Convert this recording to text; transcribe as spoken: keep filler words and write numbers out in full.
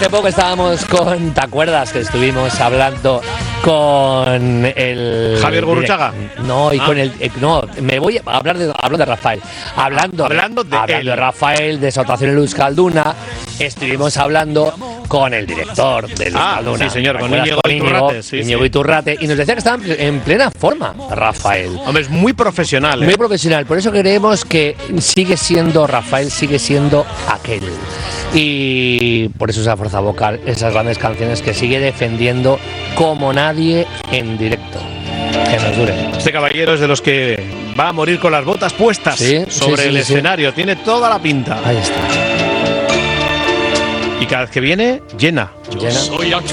hace poco estábamos con, ¿te acuerdas que estuvimos hablando con el Javier Gurruchaga? No, y ah. con el eh, no, me voy a hablar de hablando de Rafael. Hablando, hablando de, hablando él. de Rafael, de Exaltación en Euskalduna, estuvimos hablando con el director de Euskalduna. Ah, sí, señor, con Íñigo Iturrate, sí, Íñigo sí. Iturrate, y nos decía que estaba en plena forma, Rafael. Hombre, es muy profesional, ¿eh? Muy profesional, por eso creemos que sigue siendo Rafael, sigue siendo aquel. Y por eso esa fuerza vocal, esas grandes canciones que sigue defendiendo como nadie en directo. Que nos dure. Este caballero es de los que va a morir con las botas puestas ¿Sí? sobre sí, sí, el sí, escenario. Sí. Tiene toda la pinta. Ahí está. Y cada vez que viene, llena. Llena.